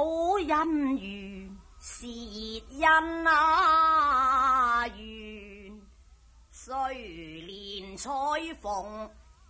姻緣是因啊緣，歲年彩鳳